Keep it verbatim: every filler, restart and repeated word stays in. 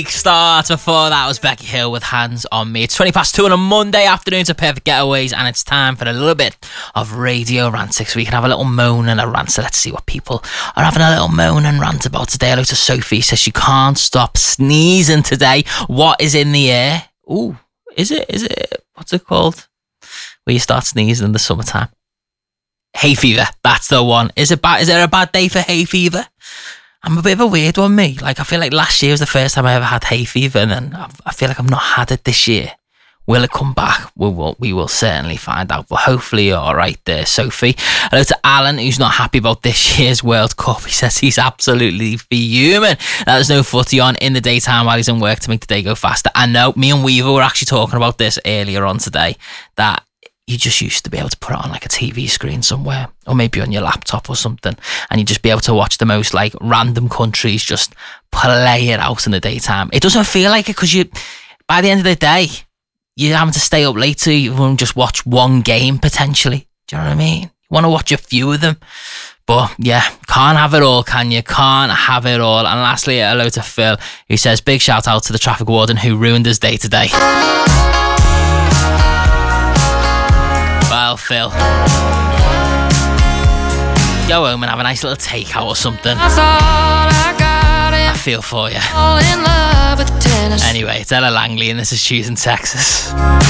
Start before that was Becky Hill with Hands on Me. It's twenty past two on a Monday afternoon to Perfect Getaways, and it's time for a little bit of Radio Rantix. We can have a little moan and a rant, so let's see what people are having a little moan and rant about today. Hello to Sophie, says she can't stop sneezing today. What is in the air? Ooh, is it, is it, what's it called? Where you start sneezing in the summertime? Hay fever, that's the one. Is it bad? Is there a bad day for hay fever? I'm a bit of a weird one, me. Like, I feel like last year was the first time I ever had hay fever, and then I've, I feel like I've not had it this year. Will it come back? We will, we will certainly find out, but hopefully you're all right there, Sophie. Hello to Alan, who's not happy about this year's World Cup. He says he's absolutely fuming that there's no footy on in the daytime while he's in work to make the day go faster. And no, me and Weaver were actually talking about this earlier on today, that you just used to be able to put it on like a T V screen somewhere, or maybe on your laptop or something, and you just be able to watch the most like random countries just play it out in the daytime. It doesn't feel like it because you, by the end of the day, you're having to stay up late to even just watch one game potentially. Do you know what I mean? You want to watch a few of them. But yeah, can't have it all, can you? Can't have it all. And lastly, hello to Phil, who says, big shout out to the traffic warden who ruined his day today. Well, Phil, go home and have a nice little takeout or something. I feel for you. Anyway, it's Ella Langley and this is Choosing Texas.